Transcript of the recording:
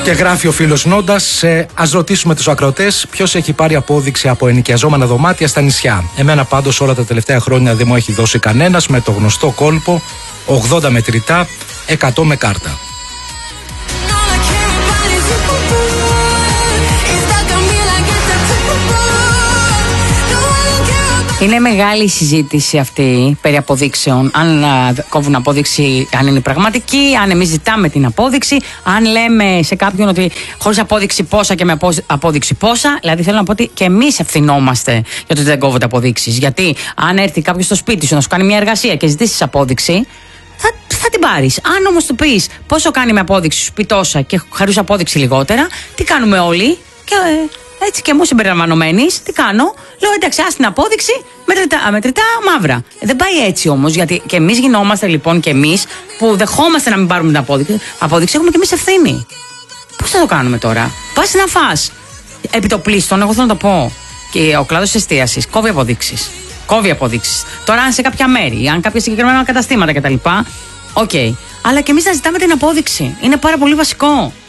Και γράφει ο φίλος Νόντας, ας ρωτήσουμε τους ακροατές ποιος έχει πάρει απόδειξη από ενοικιαζόμενα δωμάτια στα νησιά. Εμένα πάντως όλα τα τελευταία χρόνια δεν μου έχει δώσει κανένας, με το γνωστό κόλπο 80 μετρητά, 100 με κάρτα. Είναι μεγάλη η συζήτηση αυτή περί αποδείξεων. Αν κόβουν απόδειξη, αν είναι πραγματική, αν εμείς ζητάμε την απόδειξη, αν λέμε σε κάποιον ότι χωρίς απόδειξη πόσα και με απόδειξη πόσα. Δηλαδή θέλω να πω ότι και εμείς ευθυνόμαστε για το ότι δεν κόβονται αποδείξεις. Γιατί αν έρθει κάποιος στο σπίτι σου να σου κάνει μια εργασία και ζητήσεις απόδειξη, θα την πάρεις. Αν όμως του πεις πόσο κάνει με απόδειξη, σου πει τόσα και χωρίς απόδειξη λιγότερα, τι κάνουμε όλοι? Και έτσι και μου συμπεριλαμβανομένης, τι κάνω? Λέω εντάξει, ας την απόδειξη, μετρητά μαύρα. Δεν πάει έτσι όμως, γιατί και εμείς γινόμαστε λοιπόν και εμείς που δεχόμαστε να μην πάρουμε την απόδειξη, έχουμε και εμείς ευθύνη. Πώς θα το κάνουμε τώρα? Πας να φας. Επιτοπλίστων, εγώ θέλω να το πω. Και ο κλάδος της εστίασης κόβει αποδείξεις. Κόβει αποδείξεις. Τώρα, αν σε κάποια μέρη, αν κάποια συγκεκριμένα καταστήματα κτλ. Οκ. Αλλά και εμείς να ζητάμε την απόδειξη. Είναι πάρα πολύ βασικό.